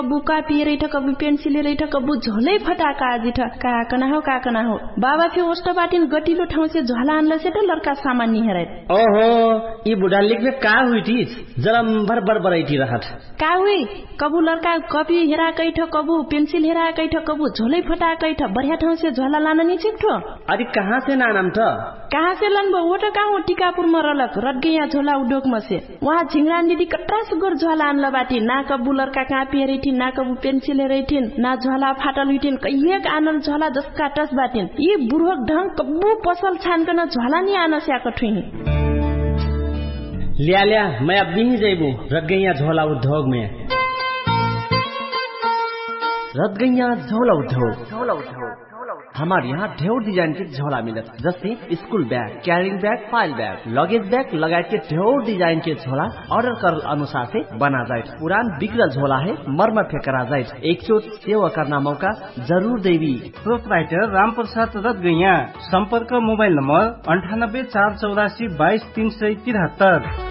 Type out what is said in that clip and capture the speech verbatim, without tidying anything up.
कबू कापी रही कबू पेंसिल रही कबू झोलै फटाका आजी ठ का कना हो का कना हो बाबा फे ओस्ट बाटिन गटिलो ठाउँ से झोला आनल से त लड़का सामान नि हेरै ओहो ई बुढा लिखबे का हुई थी जलम भर भर बरैठी रहत का हुई कबू लड़का कॉपी हेरा कैठ कबू पेंसिल हेरा कैठ कबू झोलै फटा कैठ बढ़िया ठाउँ से झोला लान नि छिक्ठो अरे कहाँ से नानम त कहाँ से लन वो त का हो टिकापुर में रलक रटगैया झोला उडोक में से वहाँ झिंगरान दीदी कट्रा सुगर झोला आनल बाटी ना कबू लड़का कापी हेरैठिन ना कबू पेंसिल हेरैठिन ना झोला फाटल हुइठिन कहिएक आनल झोला जसका टस बाटिन यी बुढोक ढंग कबू पसल छानकन झोला नि आन स्याक ठुइनी लिया लिया मैं अब भी नहीं जाइबू रटगैया झोला उद्योग में रटगैया झोला उद्योग झोला उद्योग हमारे यहाँ ढेर डिजाइन के झोला मिलत जैसे school bag carrying bag file bag luggage bag लगाए के ढेर डिजाइन के झोला ऑर्डर कर अनुसार से बना जाए पुरान बिगड़ल झोला है मरम्मत करा जाए एक चोट सेवा करना मौका जरूर देवी प्रोपराइटर राम प्रसाद रटगैया संपर्क मोबाइल नंबर अंठानब्बे चार चौरासी बाईस तीन सौ तिहत्तर।